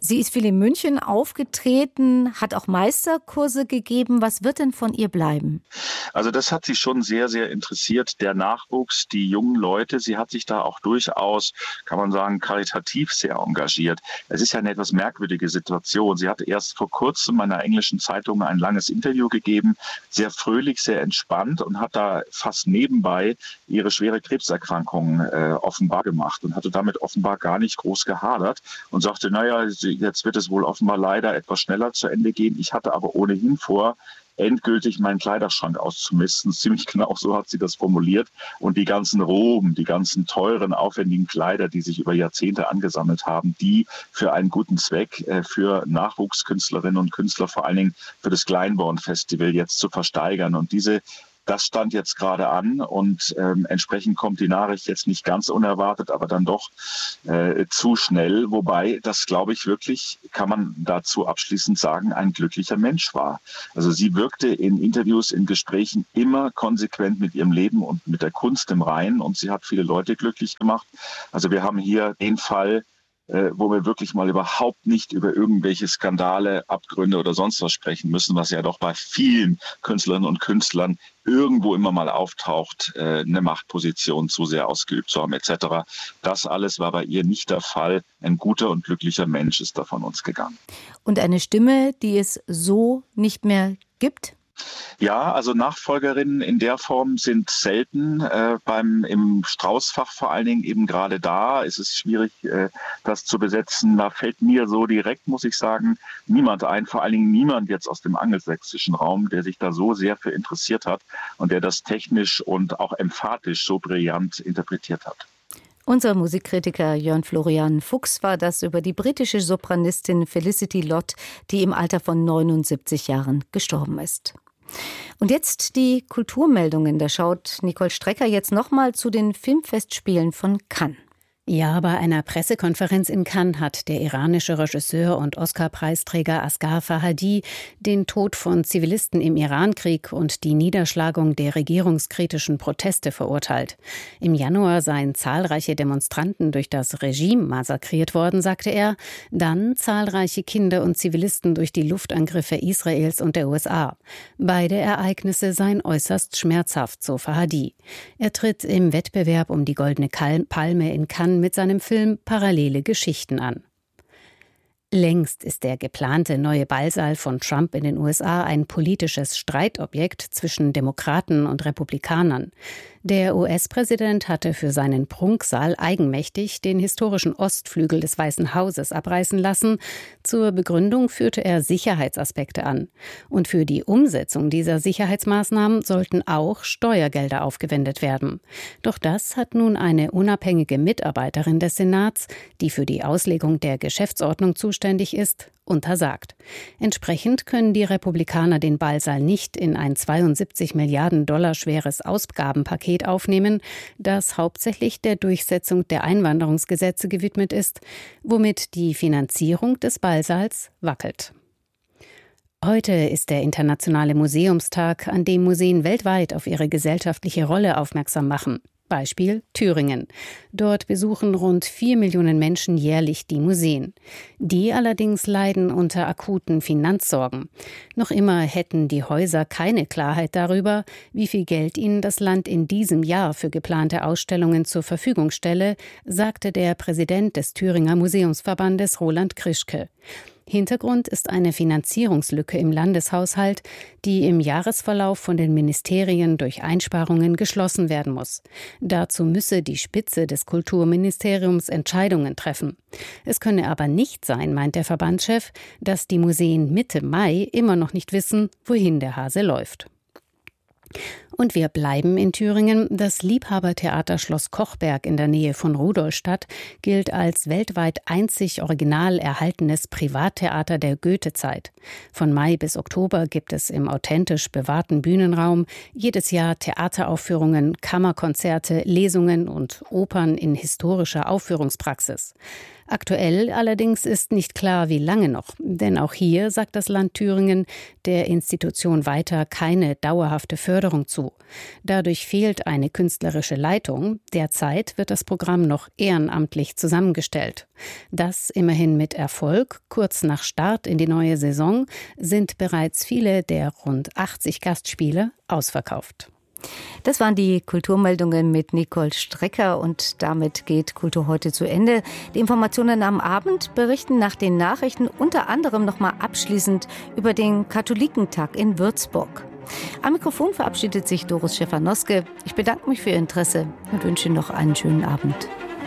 Sie ist viel in München aufgetreten, hat auch Meisterkurse gegeben. Was wird denn von ihr bleiben? Also das hat sie schon sehr, sehr interessiert, der Nachwuchs, die jungen Leute. Sie hat sich da auch durchaus, kann man sagen, karitativ sehr engagiert. Es ist ja eine etwas merkwürdige Situation. Sie hatte erst vor kurzem einer englischen Zeitung ein langes Interview gegeben, sehr fröhlich, sehr entspannt und hat da fast nebenbei ihre schwere Krebserkrankung offenbar gemacht und hatte damit offenbar gar nicht groß gehadert und sagte, naja, jetzt wird es wohl offenbar leider etwas schneller zu Ende gehen. Ich hatte aber ohnehin vor, endgültig meinen Kleiderschrank auszumisten. Ziemlich genau so hat sie das formuliert. Und die ganzen Roben, die ganzen teuren, aufwendigen Kleider, die sich über Jahrzehnte angesammelt haben, die für einen guten Zweck, für Nachwuchskünstlerinnen und Künstler, vor allen Dingen für das Glyndebourne-Festival jetzt zu versteigern. Und das stand jetzt gerade an und entsprechend kommt die Nachricht jetzt nicht ganz unerwartet, aber dann doch zu schnell. Wobei das, glaube ich, wirklich, kann man dazu abschließend sagen, ein glücklicher Mensch war. Also sie wirkte in Interviews, in Gesprächen immer konsequent mit ihrem Leben und mit der Kunst im Reinen und sie hat viele Leute glücklich gemacht. Also wir haben hier den Fall, wo wir wirklich mal überhaupt nicht über irgendwelche Skandale, Abgründe oder sonst was sprechen müssen, was ja doch bei vielen Künstlerinnen und Künstlern irgendwo immer mal auftaucht, eine Machtposition zu sehr ausgeübt zu haben etc. Das alles war bei ihr nicht der Fall. Ein guter und glücklicher Mensch ist da von uns gegangen. Und eine Stimme, die es so nicht mehr gibt? Ja, also Nachfolgerinnen in der Form sind selten. Im Strauß-Fach vor allen Dingen eben gerade da ist es schwierig, das zu besetzen. Da fällt mir so direkt, muss ich sagen, niemand ein, vor allen Dingen niemand jetzt aus dem angelsächsischen Raum, der sich da so sehr für interessiert hat und der das technisch und auch emphatisch so brillant interpretiert hat. Unser Musikkritiker Jörn Florian Fuchs war das über die britische Sopranistin Felicity Lott, die im Alter von 79 Jahren gestorben ist. Und jetzt die Kulturmeldungen. Da schaut Nicole Strecker jetzt nochmal zu den Filmfestspielen von Cannes. Ja, bei einer Pressekonferenz in Cannes hat der iranische Regisseur und Oscar-Preisträger Asghar Farhadi den Tod von Zivilisten im Irankrieg und die Niederschlagung der regierungskritischen Proteste verurteilt. Im Januar seien zahlreiche Demonstranten durch das Regime massakriert worden, sagte er. Dann zahlreiche Kinder und Zivilisten durch die Luftangriffe Israels und der USA. Beide Ereignisse seien äußerst schmerzhaft, so Farhadi. Er tritt im Wettbewerb um die Goldene Palme in Cannes mit seinem Film Parallele Geschichten an. Längst ist der geplante neue Ballsaal von Trump in den USA ein politisches Streitobjekt zwischen Demokraten und Republikanern. Der US-Präsident hatte für seinen Prunksaal eigenmächtig den historischen Ostflügel des Weißen Hauses abreißen lassen. Zur Begründung führte er Sicherheitsaspekte an. Und für die Umsetzung dieser Sicherheitsmaßnahmen sollten auch Steuergelder aufgewendet werden. Doch das hat nun eine unabhängige Mitarbeiterin des Senats, die für die Auslegung der Geschäftsordnung zuständig ist, untersagt. Entsprechend können die Republikaner den Ballsaal nicht in ein 72 Milliarden Dollar schweres Ausgabenpaket aufnehmen, das hauptsächlich der Durchsetzung der Einwanderungsgesetze gewidmet ist, womit die Finanzierung des Ballsaals wackelt. Heute ist der Internationale Museumstag, an dem Museen weltweit auf ihre gesellschaftliche Rolle aufmerksam machen. Beispiel Thüringen. Dort besuchen rund 4 Millionen Menschen jährlich die Museen. Die allerdings leiden unter akuten Finanzsorgen. Noch immer hätten die Häuser keine Klarheit darüber, wie viel Geld ihnen das Land in diesem Jahr für geplante Ausstellungen zur Verfügung stelle, sagte der Präsident des Thüringer Museumsverbandes Roland Krischke. Hintergrund ist eine Finanzierungslücke im Landeshaushalt, die im Jahresverlauf von den Ministerien durch Einsparungen geschlossen werden muss. Dazu müsse die Spitze des Kulturministeriums Entscheidungen treffen. Es könne aber nicht sein, meint der Verbandschef, dass die Museen Mitte Mai immer noch nicht wissen, wohin der Hase läuft. Und wir bleiben in Thüringen. Das Liebhabertheater Schloss Kochberg in der Nähe von Rudolstadt gilt als weltweit einzig original erhaltenes Privattheater der Goethezeit. Von Mai bis Oktober gibt es im authentisch bewahrten Bühnenraum jedes Jahr Theateraufführungen, Kammerkonzerte, Lesungen und Opern in historischer Aufführungspraxis. Aktuell allerdings ist nicht klar, wie lange noch. Denn auch hier sagt das Land Thüringen der Institution weiter keine dauerhafte Förderung zu. Dadurch fehlt eine künstlerische Leitung. Derzeit wird das Programm noch ehrenamtlich zusammengestellt. Das immerhin mit Erfolg. Kurz nach Start in die neue Saison sind bereits viele der rund 80 Gastspiele ausverkauft. Das waren die Kulturmeldungen mit Nicole Strecker und damit geht Kultur heute zu Ende. Die Informationen am Abend berichten nach den Nachrichten unter anderem nochmal abschließend über den Katholikentag in Würzburg. Am Mikrofon verabschiedet sich Doris Schäfer-Noske. Ich bedanke mich für Ihr Interesse und wünsche Ihnen noch einen schönen Abend.